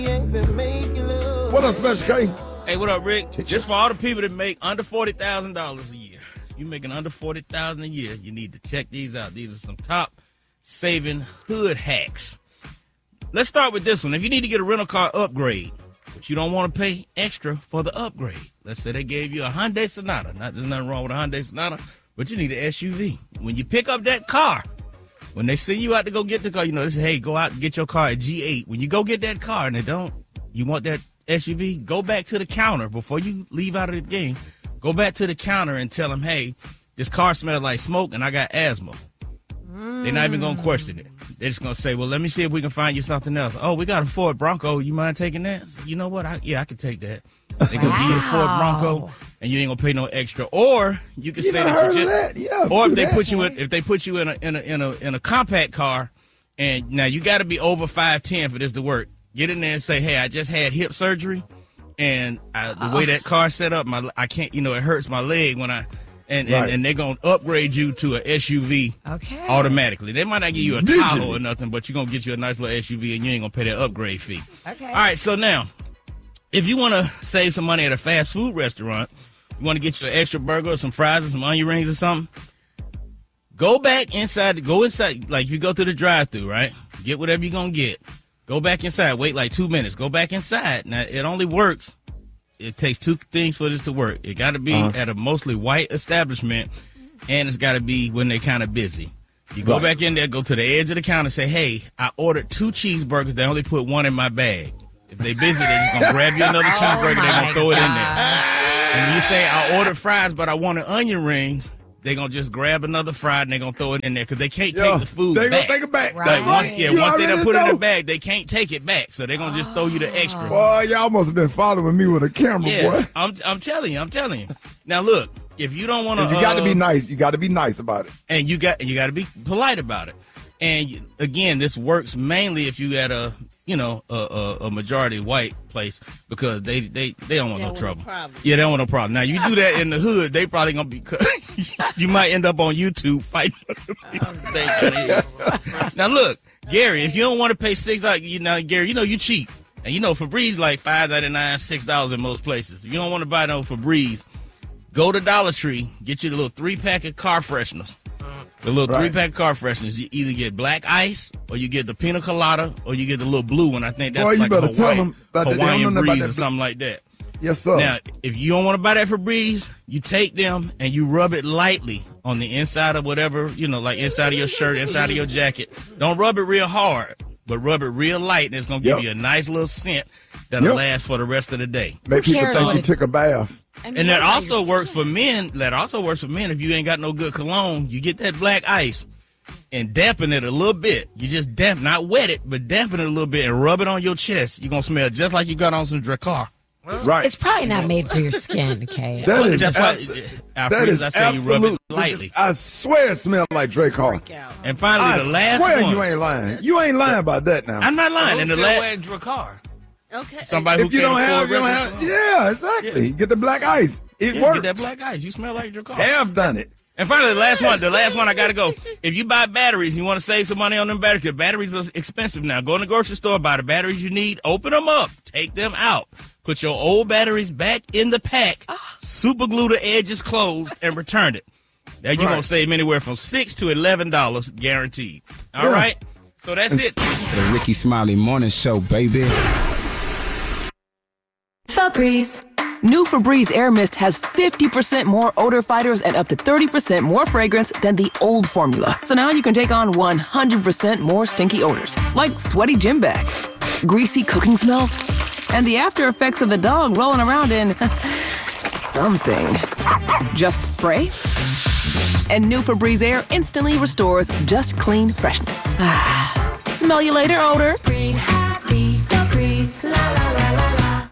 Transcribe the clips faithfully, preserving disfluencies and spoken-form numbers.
What up, Special K? Hey, what up, Rick? Just for all the people that make under forty thousand dollars a year. If you're making under forty thousand dollars a year, you need to check these out. These are some top saving hood hacks. Let's start with this one. If you need to get a rental car upgrade, but you don't want to pay extra for the upgrade. Let's say they gave you a Hyundai Sonata. Not there's nothing wrong with a Hyundai Sonata, but you need an S U V. When you pick up that car, when they send you out to go get the car, you know, they say, hey, go out and get your car at G eight. When you go get that car and they don't, you want that S U V, go back to the counter before you leave out of the game. Go back to the counter and tell them, hey, this car smells like smoke and I got asthma. Mm. They're not even going to question it. They're just going to say, well, let me see if we can find you something else. Oh, we got a Ford Bronco. You mind taking that? You know what? I, yeah, I can take that. They're going to give you the Ford Bronco and you ain't going to pay no extra. Or you can you say that you just, that? Yeah, or if they that. put you in, if they put you in a, in a, in a, in a compact car, and now you got to be over five ten for this to work. Get in there and say, hey, I just had hip surgery, and I, the way that car's set up, my I can't, you know, it hurts my leg when I, and, right. and, and they're going to upgrade you to an S U V okay. automatically. They might not give you a Digitally. Tahoe or nothing, but you're going to get you a nice little S U V, and you ain't going to pay that upgrade fee. Okay. All right, so now, if you want to save some money at a fast food restaurant, you want to get you an extra burger or some fries or some onion rings or something, go back inside, go inside, like you go through the drive-thru, right? Get whatever you're going to get. Go back inside. Wait like two minutes. Go back inside. Now, it only works. It takes two things for this to work. It got to be uh-huh. at a mostly white establishment, and it's got to be when they're kind of busy. You go right. back in there, go to the edge of the counter, and say, hey, I ordered two cheeseburgers. They only put one in my bag. If they busy, they're just going to grab you another cheeseburger. Oh they're going to throw God. it in there. And you say, I ordered fries, but I wanted onion rings. They're going to just grab another fry and they're going to throw it in there because they can't Yo, take the food they back. They're going to take it back. Right. Like once, yeah, You once they done already put it in know. the bag, they can't take it back. So they're going to just throw you the extra. Boy, y'all must have been following me with a camera, Yeah, boy. I'm, I'm telling you, I'm telling you. Now, look, if you don't want to. You got to uh, be nice. You got to be nice about it. And you got you got to be polite about it. And you, again, this works mainly if you at a, you know, a, a, a majority white place because they, they, they don't want They no don't trouble. want no problem. Yeah, they don't want no problem. Now, you do that in the hood, they probably going to be, you might end up on YouTube fighting for the people. Now, look, Gary, if you don't want to pay six dollars, you know, Gary, you know you cheap. And you know Febreze like five ninety-nine, six dollars in most places. If you don't want to buy no Febreze, go to Dollar Tree, get you the little three-pack of car fresheners. The little Right. three-pack car fresheners. You either get black ice, or you get the pina colada, or you get the little blue one. I think that's Boy, you like better a tell Hawaiian, them about that. They don't Hawaiian know nothing about breeze that or something like that. Yes, sir. Now, if you don't want to buy that Febreze, you take them and you rub it lightly on the inside of whatever, you know, like inside of your shirt, inside of your jacket. Don't rub it real hard, but rub it real light, and it's going to give Yep. you a nice little scent that'll Yep. last for the rest of the day. Make Who people cares think what you it- took a bath. I mean, And that what about also your works skin? for men. That also works for men if you ain't got no good cologne. You get that black ice and dampen it a little bit. You just damp, not wet it, but dampen it a little bit and rub it on your chest. You're going to smell just like you got on some Dracar. Right. It's probably not made for your skin, okay? That is, That's why, abs- Alfred, that is I say you rub it absolute- lightly. I swear it smells like Dracar. Freak out. And finally, I the last swear one. you ain't lying. You ain't lying about that now. I'm not lying. Who's And the still last, wearing Dracar? Okay. somebody who if you can't don't have, afford you don't regular have, cologne. yeah, exactly. Get the black ice. It Yeah, works. get that black ice. You smell like Dracar. Have done it. And finally, the last one, the last one I got to go. If you buy batteries, you want to save some money on them batteries, because batteries are expensive now. Go in the grocery store, buy the batteries you need, open them up, take them out, put your old batteries back in the pack, super glue the edges closed, and return it. Now you're Right. going to save anywhere from six to eleven dollars guaranteed. All Yeah. right? So that's it. The Ricky Smiley Morning Show, baby. Febreze. New Febreze Air Mist has fifty percent more odor fighters and up to thirty percent more fragrance than the old formula. So now you can take on one hundred percent more stinky odors, like sweaty gym bags, greasy cooking smells, and the after effects of the dog rolling around in something. Just spray, and new Febreze Air instantly restores just clean freshness. Smell you later, odor. Breathe happy, Febreze, la la la la la.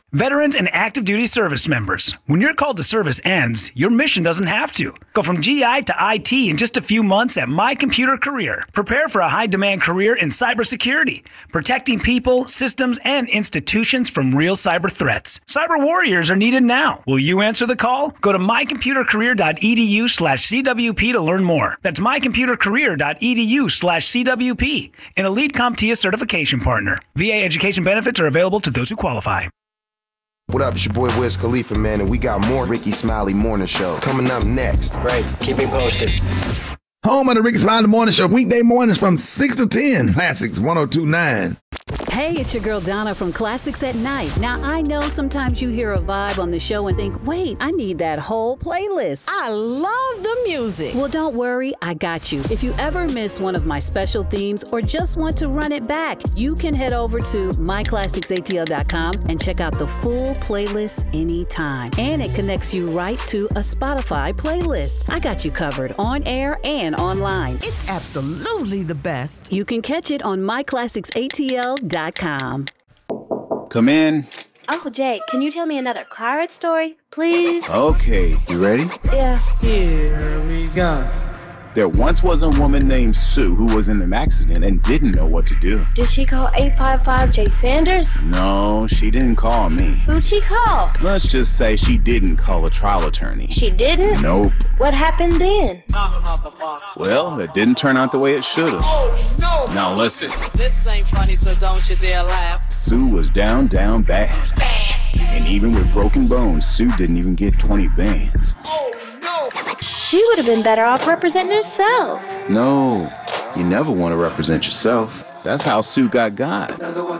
Veterans and active duty service members, when your call to service ends, your mission doesn't have to. Go from G I to I T in just a few months at My Computer Career. Prepare for a high-demand career in cybersecurity, protecting people, systems, and institutions from real cyber threats. Cyber warriors are needed now. Will you answer the call? Go to mycomputercareer.edu slash CWP to learn more. That's mycomputercareer.edu slash CWP, an elite CompTIA certification partner. V A education benefits are available to those who qualify. What up, it's your boy Wiz Khalifa, man, and we got more Ricky Smiley Morning Show coming up next. Great, keep me posted. Home of the Ricky Smiley Morning Show, weekday mornings from six to ten, Classics one oh two point nine. Hey, it's your girl Donna from Classics at Night. Now, I know sometimes you hear a vibe on the show and think, wait, I need that whole playlist. I love the music. Well, don't worry, I got you. If you ever miss one of my special themes or just want to run it back, you can head over to my classics A T L dot com and check out the full playlist anytime. And it connects you right to a Spotify playlist. I got you covered on air and online. It's absolutely the best. You can catch it on my classics A T L dot com. Come in. Uncle Jake, can you tell me another Clyrus story, please? Okay, you ready? Yeah. Here we go. There once was a woman named Sue who was in an accident and didn't know what to do. Did she call eight five five Jay Sanders? No, she didn't call me. Who'd she call? Let's just say she didn't call a trial attorney. She didn't? Nope. What happened then? Well, it didn't turn out the way it should have. Oh, no. Now listen. This ain't funny, so don't you dare laugh. Sue was down, down bad. And even with broken bones, Sue didn't even get twenty bands. Oh, no. She would have been better off representing herself. No, you never want to represent yourself. That's how Sue got God.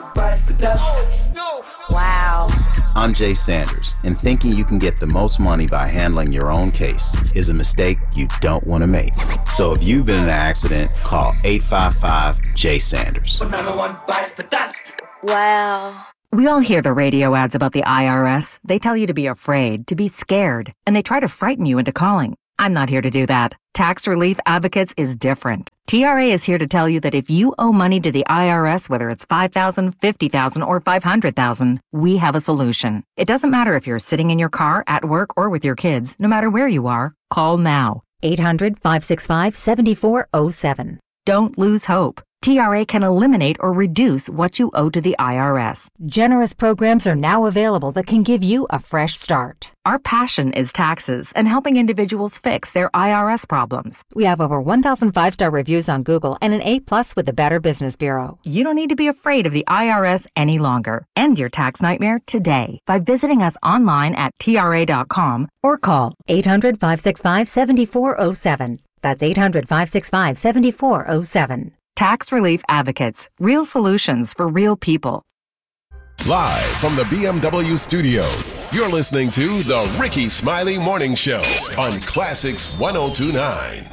Oh, no. Wow. I'm Jay Sanders, and thinking you can get the most money by handling your own case is a mistake you don't want to make. So if you've been in an accident, call eight five five Jay Sanders. Wow. We all hear the radio ads about the I R S. They tell you to be afraid, to be scared, and they try to frighten you into calling. I'm not here to do that. Tax Relief Advocates is different. T R A is here to tell you that if you owe money to the I R S, whether it's five thousand dollars, fifty thousand dollars, or five hundred thousand dollars, we have a solution. It doesn't matter if you're sitting in your car, at work, or with your kids. No matter where you are, call now. eight hundred, five six five, seven four zero seven. Don't lose hope. T R A can eliminate or reduce what you owe to the I R S. Generous programs are now available that can give you a fresh start. Our passion is taxes and helping individuals fix their I R S problems. We have over one thousand five-star reviews on Google and an A plus with the Better Business Bureau. You don't need to be afraid of the I R S any longer. End your tax nightmare today by visiting us online at T R A dot com or call eight hundred, five six five, seven four zero seven. That's eight hundred, five six five, seven four zero seven. Tax Relief Advocates. Real solutions for real people. Live from the B M W studio, you're listening to The Ricky Smiley Morning Show on Classics one oh two point nine.